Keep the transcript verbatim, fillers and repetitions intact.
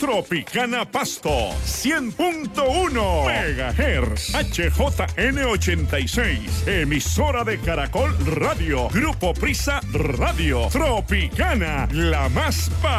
Tropicana Pasto, cien punto uno megahertz, H J N ochenta y seis, emisora de Caracol Radio, Grupo Prisa Radio, Tropicana, la más